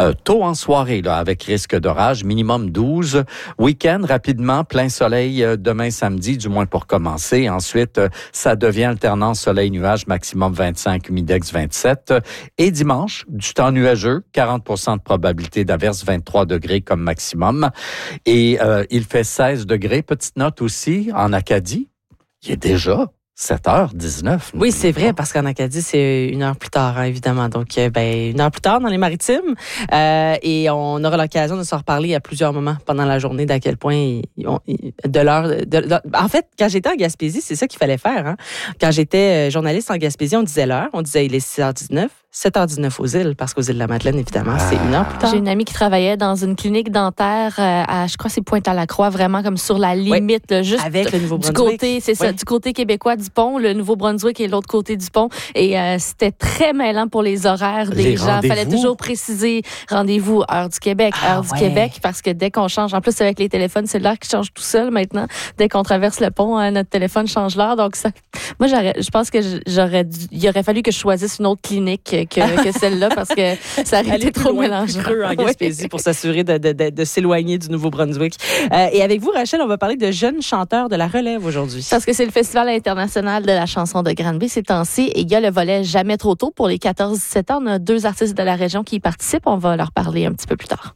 Tôt en soirée, là, avec risque d'orage, minimum 12. Week-end, rapidement, plein soleil demain samedi, du moins pour commencer. Ensuite, ça devient alternance soleil-nuage, maximum 25, humidex 27. Et dimanche, du temps nuageux, 40% de probabilité d'averse, 23 degrés comme maximum. Et il fait 16 degrés. Petite note aussi, en Acadie, il est déjà 7h19. Oui, c'est vrai, parce qu'en Acadie, c'est 1 heure plus tard, hein, évidemment. Donc, 1 heure plus tard dans les Maritimes. Et on aura l'occasion de se reparler à plusieurs moments pendant la journée d'à quel point de l'heure. En fait, quand j'étais en Gaspésie, c'est ça qu'il fallait faire. Hein. Quand j'étais journaliste en Gaspésie, on disait l'heure. On disait il est 6h19. 7h19 aux îles, parce qu'aux îles de la Madeleine, évidemment, c'est 1 heure plus tard. J'ai une amie qui travaillait dans une clinique dentaire à, je crois, c'est Pointe-à-la-Croix, vraiment comme sur la limite, là, juste avec le Nouveau-Brunswick. Du côté, c'est ça, du côté québécois du pont, le Nouveau-Brunswick et l'autre côté du pont. Et c'était très mêlant pour les horaires des gens. Il fallait toujours préciser rendez-vous, heure du Québec, du Québec, parce que dès qu'on change, en plus avec les téléphones cellulaires qui changent tout seul maintenant, dès qu'on traverse le pont, notre téléphone change l'heure. Donc ça, moi, je pense que il aurait fallu que je choisisse une autre clinique que celle-là parce que ça aurait été trop mélangeant. En Gaspésie pour s'assurer de s'éloigner du Nouveau-Brunswick. Et avec vous, Rachel, on va parler de jeunes chanteurs de la relève aujourd'hui. Parce que c'est le Festival international de la chanson de Granby ces temps-ci et il y a le volet Jamais trop tôt pour les 14-17 ans. On a 2 artistes de la région qui y participent. On va leur parler un petit peu plus tard.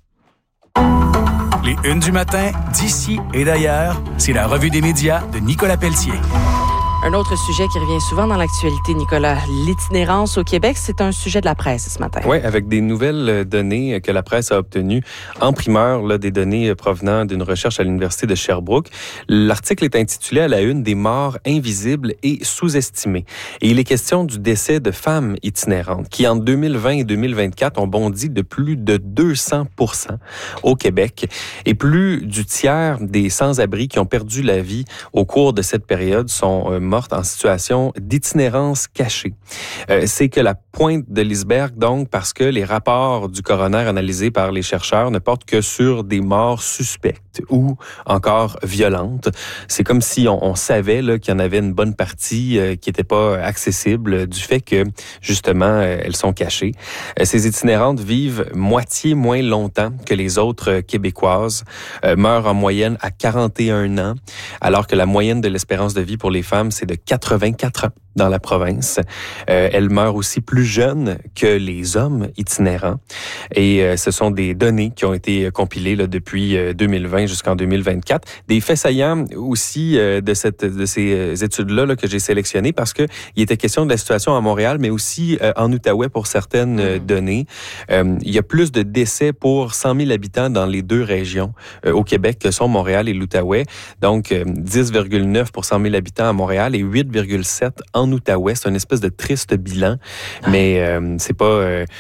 Les Unes du matin, d'ici et d'ailleurs, c'est la revue des médias de Nicolas Pelletier. Un autre sujet qui revient souvent dans l'actualité, Nicolas, l'itinérance au Québec, c'est un sujet de la presse ce matin. Oui, avec des nouvelles données que la presse a obtenues en primeur, là, des données provenant d'une recherche à l'Université de Sherbrooke. L'article est intitulé à la une « Des morts invisibles et sous-estimées ». Et il est question du décès de femmes itinérantes qui, entre 2020 et 2024, ont bondi de plus de 200% au Québec. Et plus du tiers des sans-abri qui ont perdu la vie au cours de cette période sont mortes en situation d'itinérance cachée. C'est que la pointe de l'iceberg, donc, parce que les rapports du coroner analysés par les chercheurs ne portent que sur des morts suspectes ou encore violentes. C'est comme si on savait là, qu'il y en avait une bonne partie qui n'était pas accessible du fait que, justement, elles sont cachées. Ces itinérantes vivent moitié moins longtemps que les autres Québécoises, meurent en moyenne à 41 ans, alors que la moyenne de l'espérance de vie pour les femmes, c'est de 84 ans dans la province. Elles meurent aussi plus jeunes que les hommes itinérants. Et ce sont des données qui ont été compilées là, depuis 2020 jusqu'en 2024. Des faits saillants aussi de ces études-là là, que j'ai sélectionnées parce que il était question de la situation à Montréal, mais aussi en Outaouais pour certaines données. Il y a plus de décès pour 100 000 habitants dans les 2 régions au Québec que sont Montréal et l'Outaouais. Donc, 10,9 pour 100 000 habitants à Montréal et 8,7 en Outaouais. C'est une espèce de triste bilan, mais c'est pas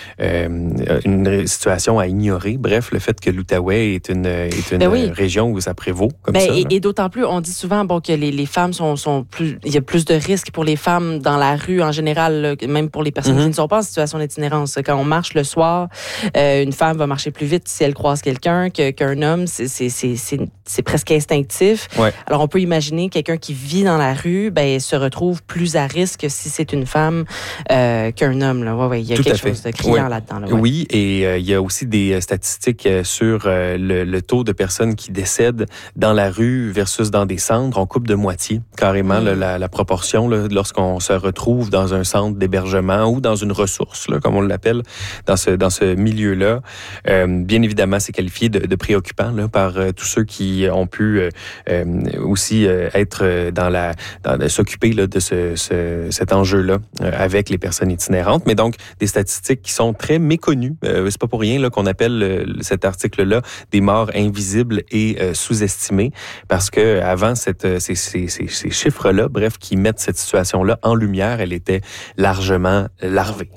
une situation à ignorer. Bref, le fait que l'Outaouais est une région où ça prévaut comme ça. Et d'autant plus, on dit souvent que les femmes sont plus... Il y a plus de risques pour les femmes dans la rue en général, là, même pour les personnes qui ne sont pas en situation d'itinérance. Quand on marche le soir, une femme va marcher plus vite si elle croise quelqu'un qu'un homme. C'est presque instinctif. Ouais. Alors, on peut imaginer quelqu'un qui vit dans la rue se retrouve plus à risque si c'est une femme qu'un homme. Là. Ouais, il y a quelque chose de criant là-dedans. Là, ouais. Oui, et il y a aussi des statistiques sur le taux de personnes qui décèdent dans la rue versus dans des centres. On coupe de moitié carrément la proportion là, lorsqu'on se retrouve dans un centre d'hébergement ou dans une ressource, là, comme on l'appelle, dans ce milieu-là. Bien évidemment, c'est qualifié de préoccupant là, par tous ceux qui ont pu aussi être s'occuper là, de cet enjeu-là avec les personnes itinérantes. Mais donc, des statistiques qui sont très méconnues. C'est pas pour rien là, qu'on appelle cet article-là des morts invisibles et sous-estimées, parce que avant ces chiffres-là, bref, qui mettent cette situation-là en lumière, elle était largement larvée.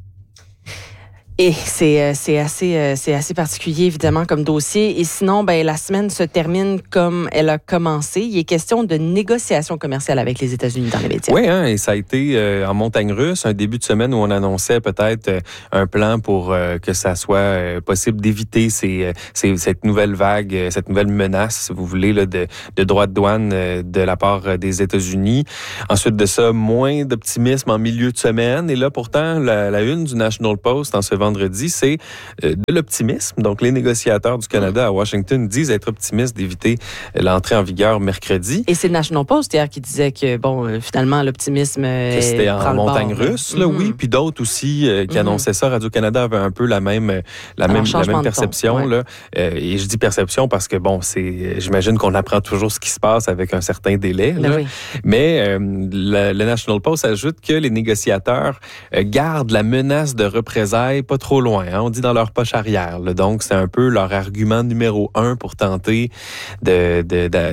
Et c'est assez particulier, évidemment, comme dossier. Et sinon, la semaine se termine comme elle a commencé. Il est question de négociations commerciales avec les États-Unis dans les médias. Oui, et ça a été en montagne russe, un début de semaine où on annonçait peut-être un plan pour que ça soit possible d'éviter cette nouvelle vague, cette nouvelle menace, si vous voulez, là, de droits de douane de la part des États-Unis. Ensuite de ça, moins d'optimisme en milieu de semaine. Et là, pourtant, la une du National Post en ce vendredi, c'est de l'optimisme. Donc, les négociateurs du Canada à Washington disent être optimistes d'éviter l'entrée en vigueur mercredi. Et c'est le National Post hier qui disait que, finalement, l'optimisme que c'était en montagne russe, là, oui. Puis d'autres aussi qui annonçaient ça. Radio-Canada avait un peu la même perception. Là. Et je dis perception parce que, j'imagine qu'on apprend toujours ce qui se passe avec un certain délai. Là. Oui. Mais le National Post ajoute que les négociateurs gardent la menace de représailles pas trop loin. Hein. On dit dans leur poche arrière. Là. Donc, c'est un peu leur argument numéro 1 pour tenter de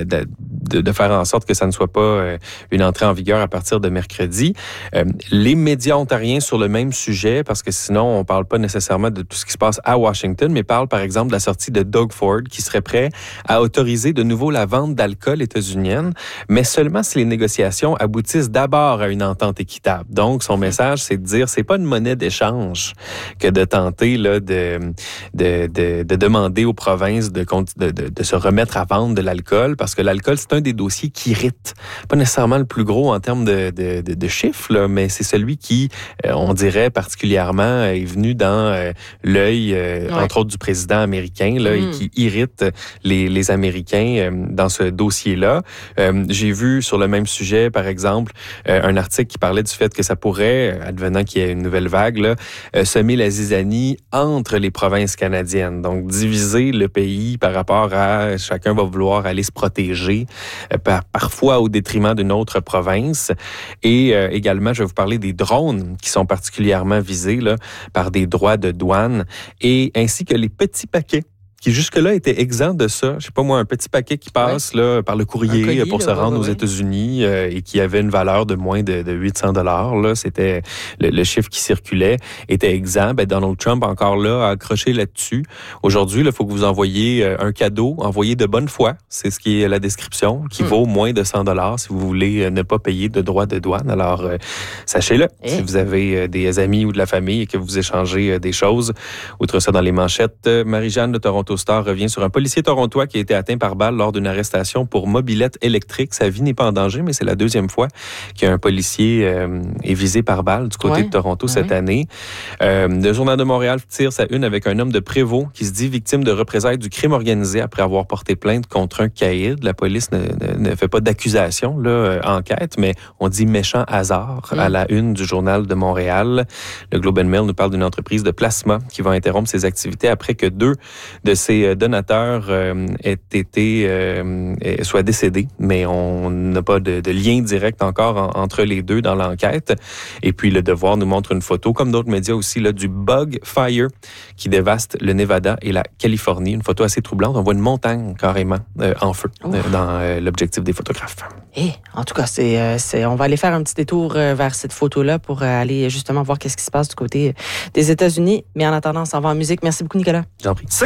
faire en sorte que ça ne soit pas une entrée en vigueur à partir de mercredi. Les médias ontariens sur le même sujet, parce que sinon, on ne parle pas nécessairement de tout ce qui se passe à Washington, mais parle par exemple de la sortie de Doug Ford, qui serait prêt à autoriser de nouveau la vente d'alcool états-unienne, mais seulement si les négociations aboutissent d'abord à une entente équitable. Donc, son message, c'est de dire, c'est pas une monnaie d'échange que de tenter là, de demander aux provinces de se remettre à vendre de l'alcool, parce que l'alcool, c'est un des dossiers qui irrite. Pas nécessairement le plus gros en termes de chiffres, là, mais c'est celui qui, on dirait particulièrement, est venu dans l'œil, entre autres, du président américain, là, et qui irrite les Américains dans ce dossier-là. J'ai vu sur le même sujet, par exemple, un article qui parlait du fait que ça pourrait, advenant qu'il y ait une nouvelle vague, là, semer la zizanie entre les provinces canadiennes. Donc, diviser le pays par rapport à chacun va vouloir aller se protéger, parfois au détriment d'une autre province. Et également, je vais vous parler des drones qui sont particulièrement visés là, par des droits de douane et ainsi que les petits paquets qui jusque-là étaient exempts de ça. Je sais pas moi, un petit paquet qui passe là, par le courrier pour se rendre aux États-Unis et qui avait une valeur de moins de 800 $. Là, c'était le chiffre qui circulait, était exempt. Ben, Donald Trump, encore là, a accroché là-dessus. Aujourd'hui, il faut que vous envoyiez un cadeau, envoyé de bonne foi. C'est ce qui est la description, qui vaut moins de 100 $ si vous voulez ne pas payer de droits de douane. Alors, sachez-le, si vous avez des amis ou de la famille et que vous échangez des choses. Outre ça, dans les manchettes, Marie-Jeanne de Toronto Star revient sur un policier torontois qui a été atteint par balle lors d'une arrestation pour mobilette électrique. Sa vie n'est pas en danger, mais c'est la deuxième fois qu'un policier est visé par balle du côté de Toronto cette année. Le Journal de Montréal tire sa une avec un homme de Prévost qui se dit victime de représailles du crime organisé après avoir porté plainte contre un caïd. La police ne fait pas d'accusation, là, enquête, mais on dit méchant hasard à la une du Journal de Montréal. Le Globe and Mail nous parle d'une entreprise de plasma qui va interrompre ses activités après que 2 de ces donateurs soient décédés, mais on n'a pas de lien direct encore entre les deux dans l'enquête. Et puis, Le Devoir nous montre une photo, comme d'autres médias aussi, là, du bug fire qui dévaste le Nevada et la Californie. Une photo assez troublante. On voit une montagne carrément en feu dans l'objectif des photographes. En tout cas, on va aller faire un petit détour vers cette photo-là pour aller justement voir qu'est-ce qui se passe du côté des États-Unis. Mais en attendant, on s'en va en musique. Merci beaucoup, Nicolas. J'en prie.